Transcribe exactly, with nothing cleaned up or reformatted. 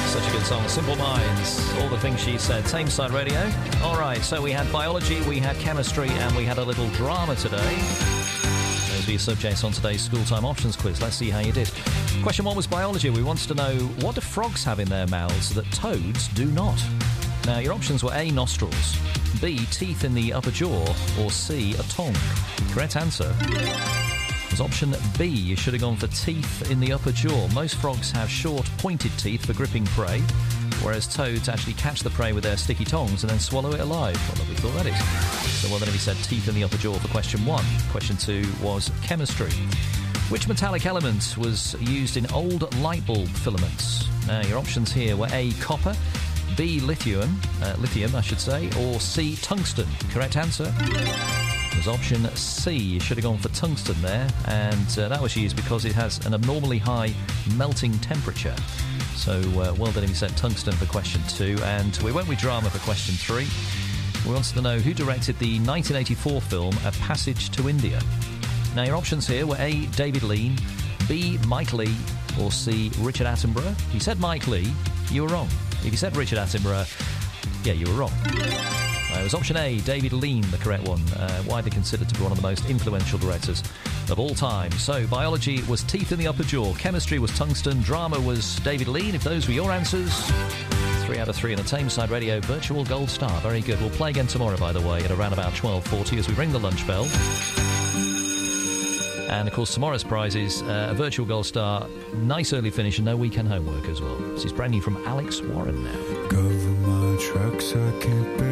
Such a good song. Simple Minds, all the things she said. Tameside Radio. All right, so we had biology, we had chemistry, and we had a little drama today. Those were your subjects on today's School Time Options quiz. Let's see how you did. Question one was biology. We wanted to know, what do frogs have in their mouths that toads do not? Now, your options were A, nostrils, B, teeth in the upper jaw, or C, a tongue. Correct answer was option B. You should have gone for teeth in the upper jaw. Most frogs have short, pointed teeth for gripping prey, whereas toads actually catch the prey with their sticky tongues and then swallow it alive. What have we thought that is? So well then if he said teeth in the upper jaw for question one. Question two was chemistry. Which metallic element was used in old light bulb filaments? Now, your options here were A, copper, B, lithium, uh, lithium I should say, or C, tungsten. Correct answer was option C. You should have gone for tungsten there, and uh, that was used because it has an abnormally high melting temperature. So uh, well done if you said tungsten for question two, and we went with drama for question three. We wanted to know who directed the nineteen eighty-four film A Passage to India. Now, your options here were A, David Lean, B, Mike Leigh, or C, Richard Attenborough. If you said Mike Leigh, you were wrong. If you said Richard Attenborough, yeah, you were wrong. Uh, it was option A, David Lean, the correct one, uh, widely considered to be one of the most influential directors of all time. So, biology was teeth in the upper jaw, chemistry was tungsten, drama was David Lean. If those were your answers, three out of three in the Tameside Radio Virtual Gold Star. Very good. We'll play again tomorrow, by the way, at around about twelve forty as we ring the lunch bell. And, of course, tomorrow's prize is uh, a Virtual Gold Star, nice early finish and no weekend homework as well. This is brand new from Alex Warren now. Cover my tracks, I can't bear